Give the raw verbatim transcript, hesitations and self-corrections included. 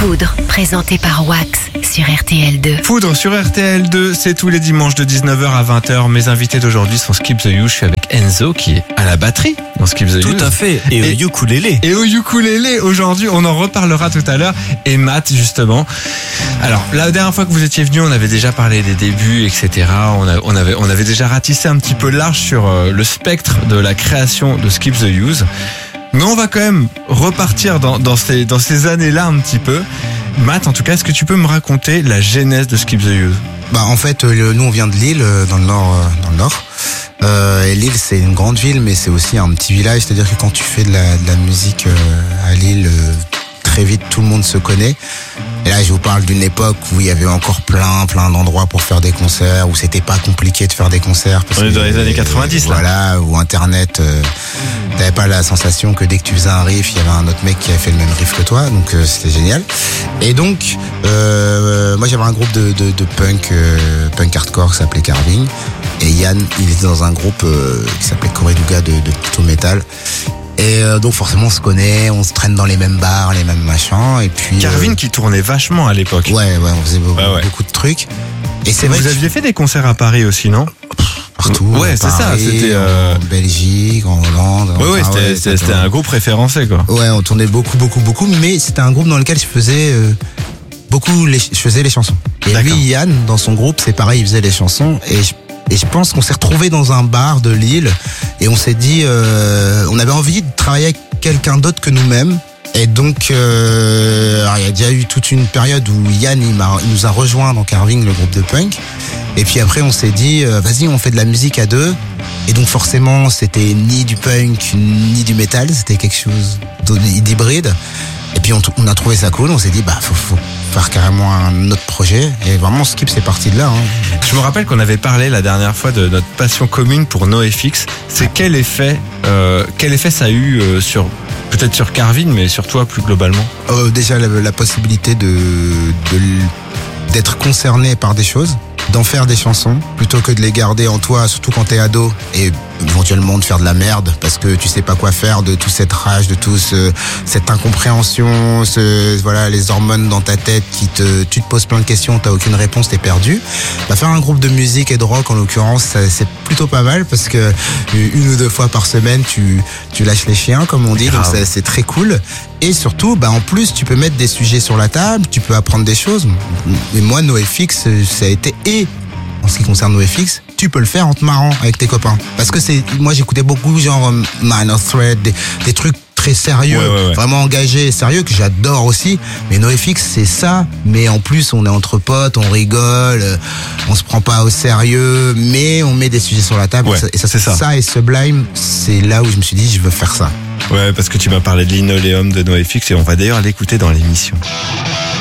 Foudre, présenté par Wax sur R T L deux. Foudre sur R T L deux, c'est tous les dimanches de dix-neuf heures à vingt heures. Mes invités d'aujourd'hui sont Skip the Use. Je suis avec Enzo qui est à la batterie dans Skip the Use. Tout à fait. Et, et au ukulélé. Et au ukulélé aujourd'hui, on en reparlera tout à l'heure. Et Matt, justement. Alors, la dernière fois que vous étiez venu, on avait déjà parlé des débuts, et cetera. On, a, on, avait, on avait déjà ratissé un petit peu large sur euh, le spectre de la création de Skip the Use. Mais on va quand même repartir dans, dans ces, dans ces années-là un petit peu. Matt, en tout cas, est-ce que tu peux me raconter la genèse de Skip the Use ? Bah en fait, euh, nous on vient de Lille, euh, dans le nord, euh, dans le nord. Euh, et Lille, c'est une grande ville, mais c'est aussi un petit village. C'est-à-dire que quand tu fais de la, de la musique euh, à Lille, euh, très vite tout le monde se connaît. Et là, je vous parle d'une époque où il y avait encore plein, plein d'endroits pour faire des concerts, où c'était pas compliqué de faire des concerts. Parce On est que, dans les années quatre-vingt-dix, euh, là. Voilà, où Internet, euh, t'avais pas la sensation que dès que tu faisais un riff, il y avait un autre mec qui avait fait le même riff que toi, donc euh, c'était génial. Et donc, euh, moi j'avais un groupe de, de, de punk, euh, punk hardcore qui s'appelait Carving. Et Yann, il était dans un groupe euh, qui s'appelait Correduga de, de plutôt métal. Et euh, donc forcément on se connaît, on se traîne dans les mêmes bars, les mêmes machins. Et puis Carvin euh, qui tournait vachement à l'époque. Ouais, ouais, on faisait beaucoup, Ah ouais. beaucoup de trucs. Et c'est vrai Vous que aviez fait des concerts à Paris aussi, non ? partout. Ouais, à c'est ça, Paris, c'était, euh, en Belgique, en Hollande. Oui, oui, enfin, c'était, ouais, c'était, c'était un groupe référencé, quoi. Ouais, on tournait beaucoup, beaucoup, beaucoup, mais c'était un groupe dans lequel je faisais euh, beaucoup, les, je faisais les chansons. Et D'accord. lui, Yann, dans son groupe, c'est pareil, il faisait les chansons. Et je, et je pense qu'on s'est retrouvés dans un bar de Lille et on s'est dit, euh, on avait envie de travailler avec quelqu'un d'autre que nous-mêmes. Et donc, euh, alors il y a déjà eu toute une période où Yann, il, m'a, il nous a rejoint dans Carving, le groupe de punk. Et puis après, on s'est dit, euh, vas-y, on fait de la musique à deux. Et donc forcément, c'était ni du punk, ni du métal, c'était quelque chose d'hybride. Et puis on, on a trouvé ça cool, on s'est dit, bah, faut, faut faire carrément un autre projet. Et vraiment, Skip, c'est parti de là. Hein. Je me rappelle qu'on avait parlé la dernière fois de notre passion commune pour NoFX. C'est quel effet, euh, quel effet ça a eu euh, sur, peut-être sur Carvin, mais sur toi plus globalement ? Euh, déjà, la, la possibilité de, de, d'être concerné par des choses, d'en faire des chansons, plutôt que de les garder en toi, surtout quand t'es ado, et éventuellement de faire de la merde, parce que tu sais pas quoi faire de toute cette rage, de toute ce, cette incompréhension, ce, voilà, les hormones dans ta tête qui te, tu te poses plein de questions, t'as aucune réponse, t'es perdu. Bah, faire un groupe de musique et de rock, en l'occurrence, ça, c'est plutôt pas mal, parce que une ou deux fois par semaine, tu, tu lâches les chiens, comme on dit, donc ça, c'est très cool. Et surtout, bah, en plus, tu peux mettre des sujets sur la table, tu peux apprendre des choses. Et moi, NoFX, ça a été, et en ce qui concerne NoFX, tu peux le faire en te marrant avec tes copains. Parce que c'est, moi j'écoutais beaucoup genre um, Minor Threat, des, des trucs très sérieux, ouais, ouais, ouais. vraiment engagés et sérieux, que j'adore aussi. Mais NoFX, c'est ça. Mais en plus, on est entre potes, on rigole, euh, on se prend pas au sérieux, mais on met des sujets sur la table. Ouais, et ça, c'est ça. ça et Sublime, c'est là où je me suis dit, je veux faire ça. Ouais, parce que tu m'as parlé de Linoleum de NoFX et on va d'ailleurs l'écouter dans l'émission.